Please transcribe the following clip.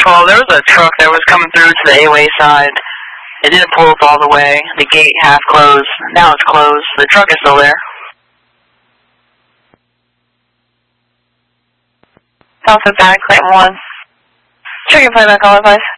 12, there was a truck that was coming through to the A-way side. It didn't pull up all the way. The gate half closed. Now it's closed. The truck is still there. South of Bannock, Clayton 1. Check your playback, all advice.